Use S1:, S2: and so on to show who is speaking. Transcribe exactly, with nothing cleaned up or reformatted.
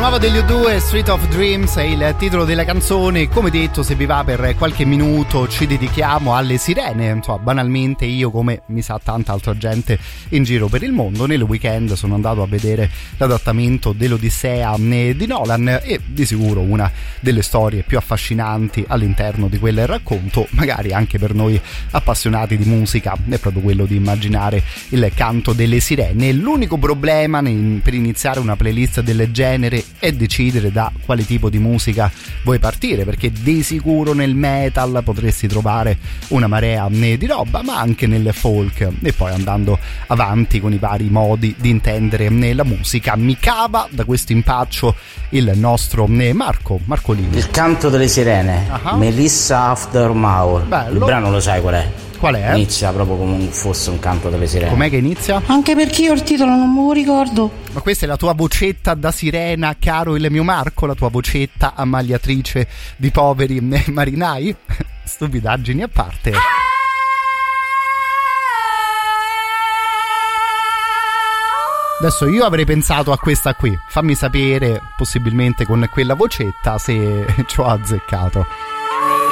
S1: nuova degli U due, Street of Dreams, è il titolo della canzone. Come detto, se vi va, per qualche minuto ci dedichiamo alle sirene. Insomma, banalmente io, come mi sa tanta altra gente in giro per il mondo, nel weekend sono andato a vedere l'adattamento dell'Odissea di Nolan e di sicuro una delle storie più affascinanti all'interno di quel racconto, magari anche per noi appassionati di musica, è proprio quello di immaginare il canto delle sirene. L'unico problema per iniziare una playlist del genere è decidere da quale tipo di musica vuoi partire, perché di sicuro nel metal potresti trovare una marea di roba, ma anche nel folk, e poi andando avanti con i vari modi di intendere la musica. Mi cava da questo impaccio il nostro Marco Marcolini.
S2: Il canto delle sirene, uh-huh. Melissa Aftermath. Il brano lo sai qual è?
S1: Qual è?
S2: Inizia proprio come fosse un canto delle sirene.
S1: Com'è che inizia?
S3: Anche perché io il titolo non me lo ricordo.
S1: Ma questa è la tua vocetta da sirena, caro il mio Marco? La tua vocetta ammagliatrice di poveri marinai? Stupidaggini a parte. Adesso io avrei pensato a questa qui. Fammi sapere, possibilmente con quella vocetta, se ci ho azzeccato.